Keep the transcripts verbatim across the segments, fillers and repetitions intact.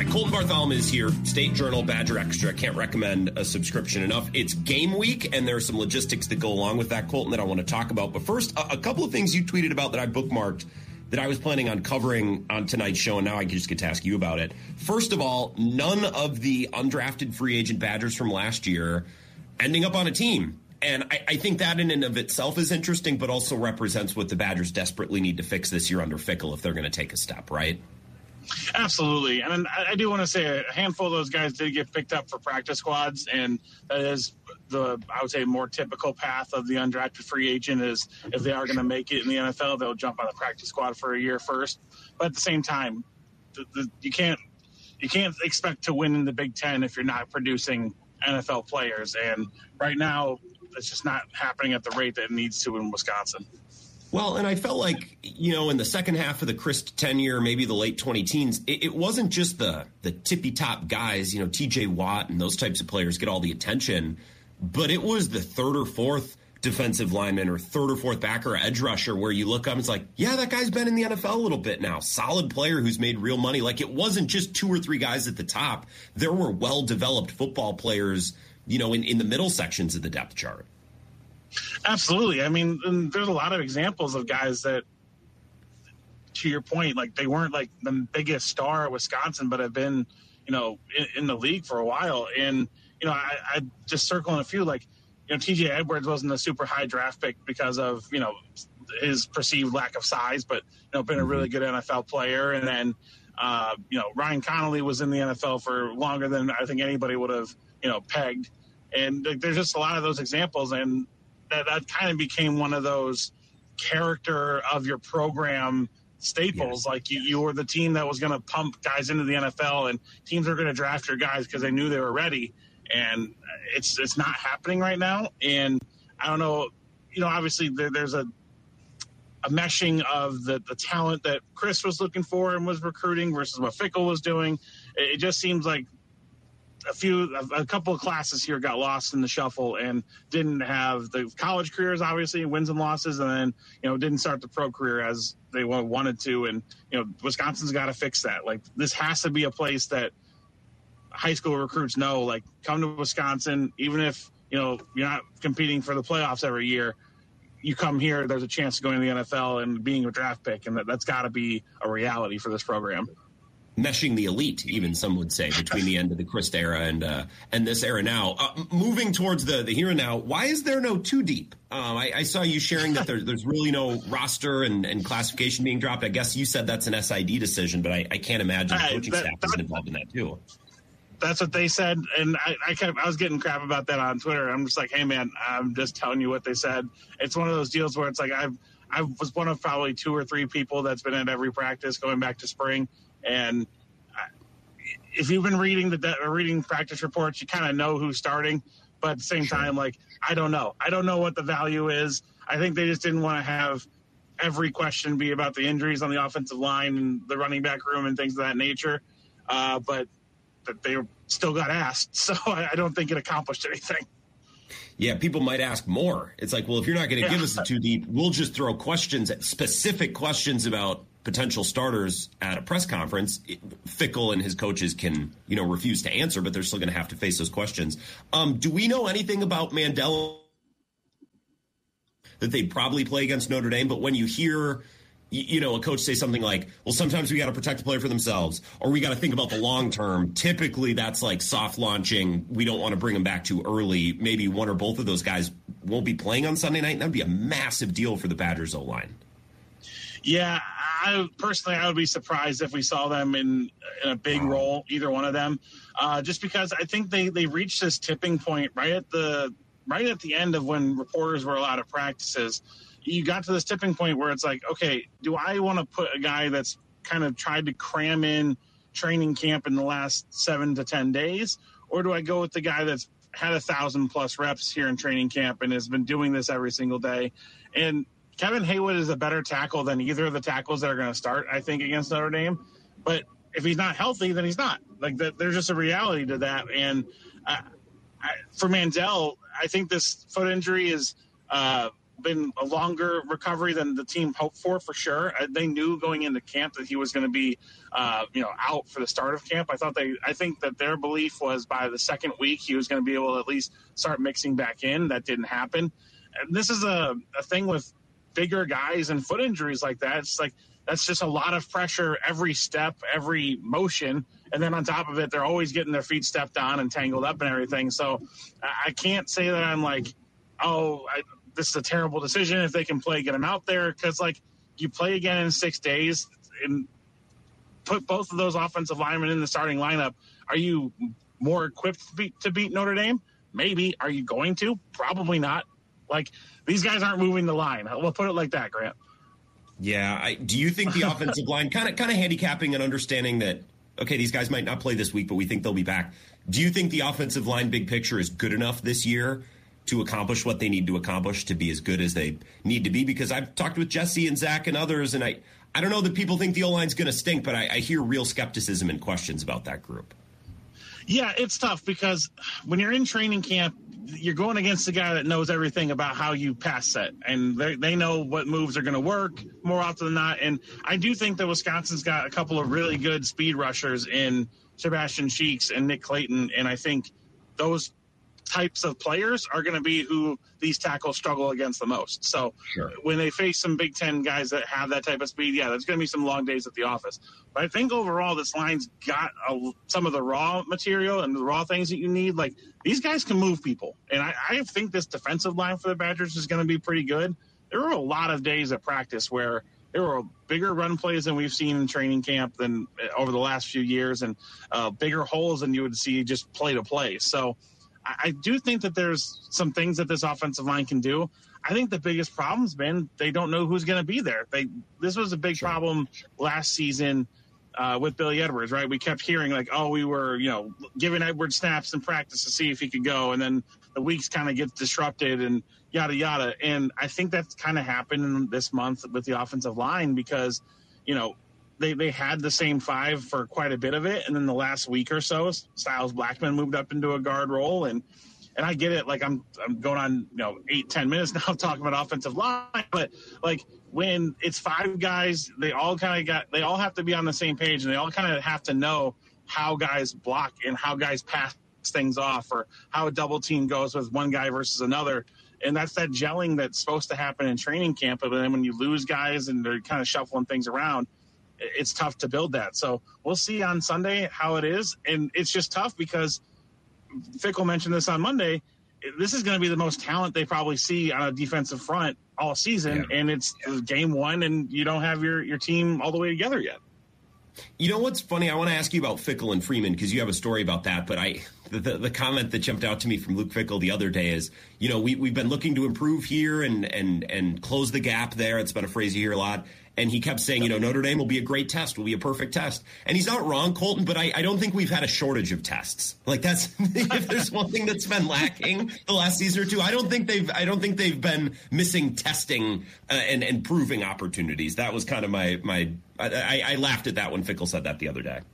right, Colton Bartholomew is here. State Journal, Badger Extra. Can't recommend a subscription enough. It's game week, and there are some logistics that go along with that, Colton, that I want to talk about. But first, a, a couple of things you tweeted about that I bookmarked that I was planning on covering on tonight's show, and now I just get to ask you about it. First of all, none of the undrafted free agent Badgers from last year ending up on a team. And I, I think that in and of itself is interesting, but also represents what the Badgers desperately need to fix this year under Fickell if they're going to take a step, right? Absolutely. And I, I do want to say a handful of those guys did get picked up for practice squads, and that is the, I would say, more typical path of the undrafted free agent is if they are going to make it in the N F L, they'll jump on the practice squad for a year first. But at the same time, the, the, you can't you can't expect to win in the Big Ten if you're not producing N F L players. And right now, it's just not happening at the rate that it needs to in Wisconsin. Well, and I felt like, you know, in the second half of the Christ tenure, maybe the late twenty teens, it, it wasn't just the the tippy-top guys, you know, T J Watt and those types of players get all the attention, but it was the third or fourth defensive lineman or third or fourth backer or edge rusher where you look up and it's like, yeah, that guy's been in the N F L a little bit now. Solid player who's made real money. Like, it wasn't just two or three guys at the top. There were well-developed football players, you know, in, in the middle sections of the depth chart. Absolutely. I mean, and there's a lot of examples of guys that, to your point, like they weren't like the biggest star at Wisconsin, but have been, you know, in, in the league for a while. And, you know, I, I just circling a few, like, you know, T J Edwards wasn't a super high draft pick because of, you know, his perceived lack of size, but, you know, been a really good N F L player. And then, uh, you know, Ryan Connolly was in the N F L for longer than I think anybody would have, you know, pegged. And there's just a lot of those examples. And, That, that kind of became one of those character of your program staples. Yes. Like you, you were the team that was going to pump guys into the N F L, and teams are going to draft your guys because they knew they were ready. And it's it's not happening right now. And I don't know, you know, obviously there, there's a a meshing of the, the talent that Chris was looking for and was recruiting versus what Fickell was doing. It, it just seems like a few, a couple of classes here got lost in the shuffle and didn't have the college careers, obviously wins and losses. And then, you know, didn't start the pro career as they wanted to. And, you know, Wisconsin's got to fix that. Like, this has to be a place that high school recruits know, like, come to Wisconsin, even if, you know, you're not competing for the playoffs every year, you come here, there's a chance of going to the N F L and being a draft pick. And that, that's got to be a reality for this program. Meshing the elite, even some would say, between the end of the Christ era and uh, and this era now. Uh, moving towards the, the here and now, why is there no too deep? Um, I, I saw you sharing that there, there's really no roster and, and classification being dropped. I guess you said that's an S I D decision, but I, I can't imagine the coaching that, staff isn't involved in that too. That's what they said, and I, I kept I was getting crap about that on Twitter. I'm just like, hey man, I'm just telling you what they said. It's one of those deals where it's like I've I was one of probably two or three people that's been at every practice going back to spring. And if you've been reading the de- reading practice reports, you kind of know who's starting. But at the same Sure. time, like, I don't know. I don't know what the value is. I think they just didn't want to have every question be about the injuries on the offensive line and the running back room and things of that nature. Uh, but, but they still got asked. So I, I don't think it accomplished anything. Yeah, people might ask more. It's like, well, if you're not going to yeah. give us the too deep, we'll just throw questions, specific questions about potential starters at a press conference. Fickell and his coaches can, you know, refuse to answer, but they're still going to have to face those questions. Um, do we know anything about Mandel that they'd probably play against Notre Dame? But when you hear, you know, a coach say something like, well, sometimes we got to protect the player for themselves, or we got to think about the long term. Typically that's like soft launching. We don't want to bring them back too early. Maybe one or both of those guys won't be playing on Sunday night. That'd be a massive deal for the Badgers O-line. Yeah, I personally, I would be surprised if we saw them in, in a big role, either one of them, uh, just because I think they, they reached this tipping point right at the right at the end of when reporters were allowed at practices. You got to this tipping point where it's like, okay, do I want to put a guy that's kind of tried to cram in training camp in the last seven to ten days, or do I go with the guy that's had a thousand plus reps here in training camp and has been doing this every single day? And Kevin Haywood is a better tackle than either of the tackles that are going to start, I think, against Notre Dame. But if he's not healthy, then he's not. Like, the, there's just a reality to that. And uh, I, for Mandel, I think this foot injury is uh, been a longer recovery than the team hoped for, for sure. They knew going into camp that he was going to be, uh, you know, out for the start of camp. I thought they, I think that their belief was by the second week he was going to be able to at least start mixing back in. That didn't happen. And this is a, a thing with bigger guys and foot injuries like that. It's like, that's just a lot of pressure every step, every motion. And then on top of it, they're always getting their feet stepped on and tangled up and everything. So I can't say that I'm like, oh, I, this is a terrible decision. If they can play, get them out there. Because, like, you play again in six days and put both of those offensive linemen in the starting lineup. Are you more equipped to beat, to beat Notre Dame? Maybe. Are you going to? Probably not. Like, these guys aren't moving the line. We'll put it like that, Grant. Yeah. I, do you think the offensive line, kind of kind of handicapping and understanding that, okay, these guys might not play this week, but we think they'll be back. Do you think the offensive line big picture is good enough this year to accomplish what they need to accomplish to be as good as they need to be? Because I've talked with Jesse and Zach and others, and I, I don't know that people think the O-line's going to stink, but I, I hear real skepticism and questions about that group. Yeah, it's tough because when you're in training camp, you're going against the guy that knows everything about how you pass set, and they, they know what moves are going to work more often than not. And I do think that Wisconsin's got a couple of really good speed rushers in Sebastian Cheeks and Nick Clayton, and I think those types of players are going to be who these tackles struggle against the most. So sure. When they face some Big Ten guys that have that type of speed, yeah, there's going to be some long days at the office. But I think overall this line's got a, some of the raw material and the raw things that you need. Like, these guys can move people. And I, I think this defensive line for the Badgers is going to be pretty good. There were a lot of days at practice where there were bigger run plays than we've seen in training camp than over the last few years, and uh, bigger holes than you would see just play to play. So I do think that there's some things that this offensive line can do. I think the biggest problem's been they don't know who's going to be there. They This was a big sure. problem last season uh, with Billy Edwards, right? We kept hearing like, oh, we were, you know, giving Edwards snaps in practice to see if he could go, and then the weeks kind of get disrupted and yada, yada. And I think that's kind of happened this month with the offensive line because, you know, They they had the same five for quite a bit of it, and then the last week or so, Styles Blackman moved up into a guard role, and and I get it. Like I'm I'm going on you know eight ten minutes now talking about offensive line, but like when it's five guys, they all kind of got they all have to be on the same page, and they all kind of have to know how guys block and how guys pass things off, or how a double team goes with one guy versus another. And that's that gelling that's supposed to happen in training camp. But then when you lose guys and they're kind of shuffling things around, it's tough to build that. So we'll see on Sunday how it is. And it's just tough because Fickell mentioned this on Monday. This is going to be the most talent they probably see on a defensive front all season. Yeah. And it's game one and you don't have your, your team all the way together yet. You know what's funny? I want to ask you about Fickell and Freeman because you have a story about that. But I, the, the, the comment that jumped out to me from Luke Fickell the other day is, you know, we, we've been looking to improve here and, and, and close the gap there. It's been a phrase you hear a lot. And he kept saying, you know, Notre Dame will be a great test, will be a perfect test. And he's not wrong, Colton, but I, I don't think we've had a shortage of tests. Like that's, if there's one thing that's been lacking the last season or two, I don't think they've, I don't think they've been missing testing uh, and, and proving opportunities. That was kind of my, my, I, I laughed at that when Fickell said that the other day.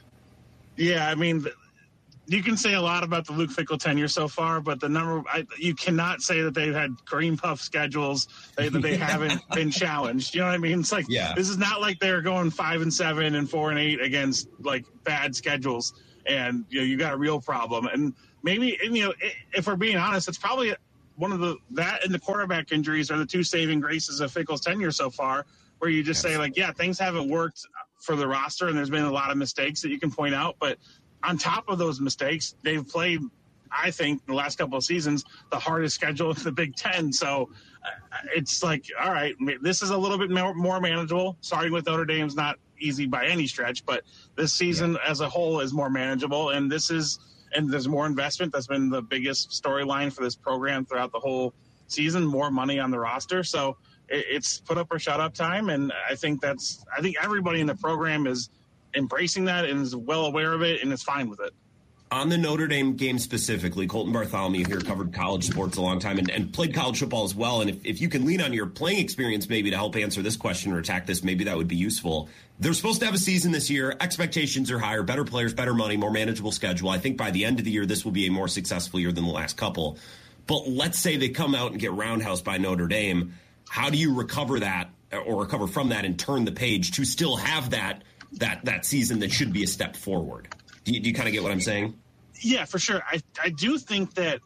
Yeah. I mean, you can say a lot about the Luke Fickell tenure so far, but the number I, you cannot say that they've had green puff schedules they, that they haven't been challenged. You know what I mean? It's like yeah. This is not like they're going five and seven and four and eight against like bad schedules, and you know you got a real problem. And maybe and, you know if we're being honest, it's probably one of the that and the quarterback injuries are the two saving graces of Fickell's tenure so far, where you just yes. say like, yeah, things haven't worked for the roster, and there's been a lot of mistakes that you can point out, but on top of those mistakes, they've played, I think, the last couple of seasons, the hardest schedule in the Big Ten. So uh, it's like, all right, this is a little bit more, more manageable. Starting with Notre Dame's not easy by any stretch, but this season yeah. as a whole is more manageable. And this is, and there's more investment. That's been the biggest storyline for this program throughout the whole season, more money on the roster. So it, it's put up or shut up time. And I think that's, I think everybody in the program is embracing that and is well aware of it and is fine with it. On the Notre Dame game specifically, Colton Bartholomew here covered college sports a long time and, and played college football as well. And if, if you can lean on your playing experience maybe to help answer this question or attack this, maybe that would be useful. They're supposed to have a season this year. Expectations are higher, better players, better money, more manageable schedule. I think by the end of the year, this will be a more successful year than the last couple. But let's say they come out and get roundhoused by Notre Dame. How do you recover that or recover from that and turn the page to still have that that that season that should be a step forward? Do you, do you kind of get what I'm saying? Yeah, for sure. I, I do think that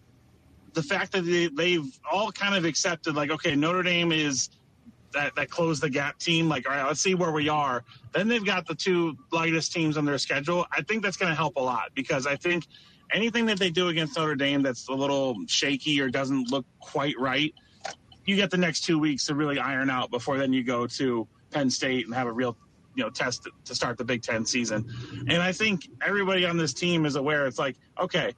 the fact that they, they've all kind of accepted, like, okay, Notre Dame is that, that close the gap team. Like, all right, let's see where we are. Then they've got the two lightest teams on their schedule. I think that's going to help a lot because I think anything that they do against Notre Dame that's a little shaky or doesn't look quite right, you get the next two weeks to really iron out before then you go to Penn State and have a real, you know, test to start the Big Ten season. And I think everybody on this team is aware. It's like, okay,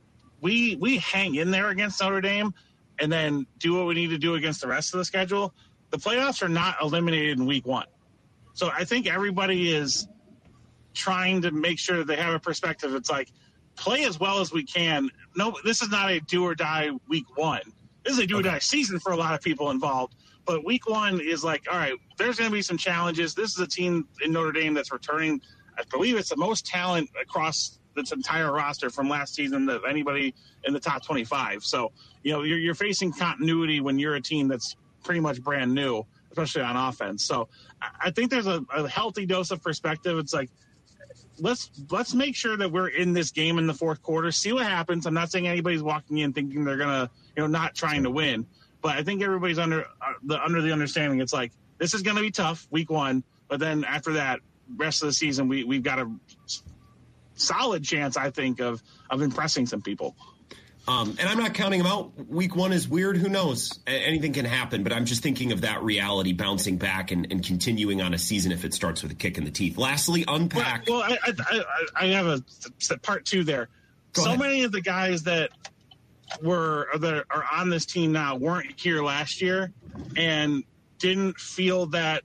we we hang in there against Notre Dame and then do what we need to do against the rest of the schedule. The playoffs are not eliminated in week one. So I think everybody is trying to make sure that they have a perspective. It's like, play as well as we can. No, this is not a do or die week one. This is a do or die season for a lot of people involved. But week one is like, all right, there's going to be some challenges. This is a team in Notre Dame that's returning. I believe it's the most talent across this entire roster from last season of anybody in the top twenty-five. So, you know, you're, you're facing continuity when you're a team that's pretty much brand new, especially on offense. So I think there's a, a healthy dose of perspective. It's like, let's let's make sure that we're in this game in the fourth quarter, see what happens. I'm not saying anybody's walking in thinking they're going to, you know, not trying to win. But I think everybody's under uh, the under the understanding it's like, this is going to be tough week one. But then after that, rest of the season, we, we've got a solid chance, I think, of, of impressing some people. Um, and I'm not counting them out. Week one is weird. Who knows? A- anything can happen. But I'm just thinking of that reality bouncing back and, and continuing on a season if it starts with a kick in the teeth. Lastly, unpack. Well, well I, I, I have a, a part two there. Go so ahead. Many of the guys that were that are on this team now weren't here last year and didn't feel that.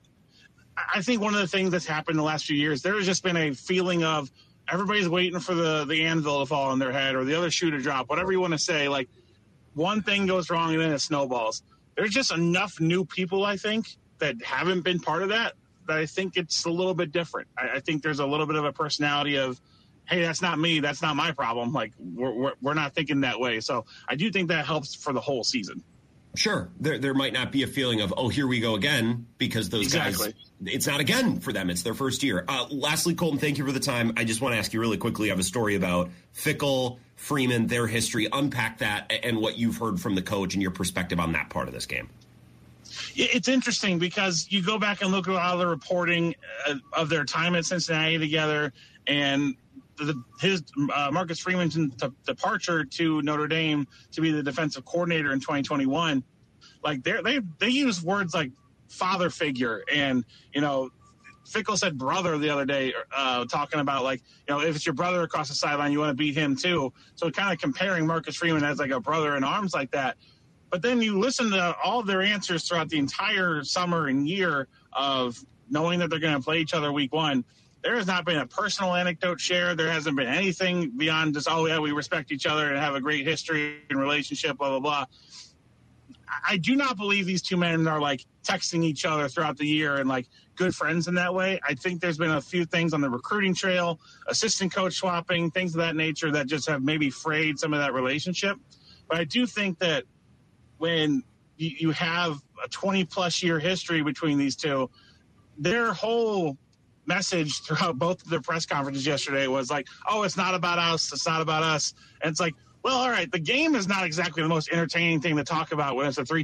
I think one of the things that's happened in the last few years, there has just been a feeling of everybody's waiting for the, the anvil to fall on their head or the other shoe to drop, whatever you want to say. Like, one thing goes wrong and then it snowballs. There's just enough new people, I think, that haven't been part of that, that I think it's a little bit different. I, I think there's a little bit of a personality of, hey, that's not me. That's not my problem. Like, we're, we're, we're not thinking that way. So I do think that helps for the whole season. Sure. There there might not be a feeling of, oh, here we go again, because those exactly. guys, it's not again for them. It's their first year. Uh, lastly, Colton, thank you for the time. I just want to ask you really quickly. I have a story about Fickell, Freeman, their history. Unpack that and what you've heard from the coach and your perspective on that part of this game. It's interesting because you go back and look at all the reporting of their time at Cincinnati together and the, his uh, Marcus Freeman's t- departure to Notre Dame to be the defensive coordinator in twenty twenty-one. Like they they they use words like father figure and, you know, Fickell said brother the other day, uh, talking about like, you know, if it's your brother across the sideline, you want to beat him too. So kind of comparing Marcus Freeman as like a brother in arms like that. But then you listen to all of their answers throughout the entire summer and year of knowing that they're going to play each other week one. There has not been a personal anecdote shared. There hasn't been anything beyond just, oh, yeah, we respect each other and have a great history and relationship, blah, blah, blah. I do not believe these two men are, like, texting each other throughout the year and, like, good friends in that way. I think there's been a few things on the recruiting trail, assistant coach swapping, things of that nature that just have maybe frayed some of that relationship. But I do think that when you have a twenty-plus year history between these two, their whole – message throughout both of their press conferences yesterday was like, oh, it's not about us. It's not about us. And it's like, well, all right, the game is not exactly the most entertaining thing to talk about when it's a three